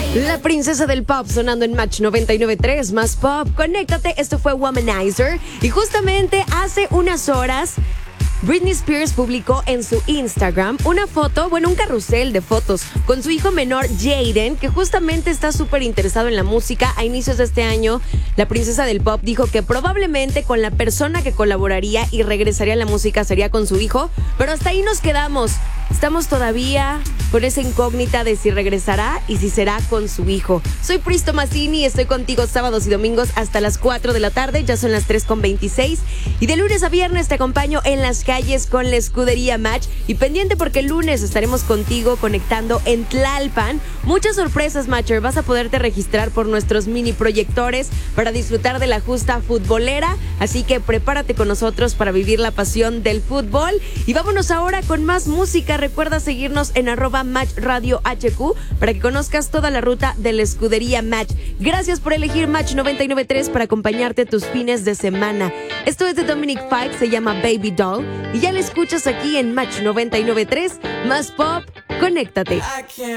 La princesa del pop sonando en Match 99.3, más pop. Conéctate, esto fue Womanizer. Y justamente hace unas horas, Britney Spears publicó en su Instagram una foto, un carrusel de fotos con su hijo menor Jaden, que justamente está súper interesado en la música. A inicios de este año, la princesa del pop dijo que probablemente con la persona que colaboraría y regresaría a la música sería con su hijo, pero hasta ahí nos quedamos. Estamos todavía con esa incógnita de si regresará y si será con su hijo. Soy Pris Tomasini y estoy contigo sábados y domingos hasta las 4 de la tarde. Ya son las 3:26. Y de lunes a viernes te acompaño en las calles con la escudería Match. Y pendiente porque el lunes estaremos contigo conectando en Tlalpan. Muchas sorpresas, Matcher. Vas a poderte registrar por nuestros mini proyectores para disfrutar de la justa futbolera. Así que prepárate con nosotros para vivir la pasión del fútbol. Y vámonos ahora con más música. Recuerda seguirnos en @MatchRadioHQ para que conozcas toda la ruta de la escudería Match. Gracias por elegir Match 99.3 para acompañarte tus fines de semana. Esto es de Dominic Fike, se llama Baby Doll y ya la escuchas aquí en Match 99.3, más pop, conéctate.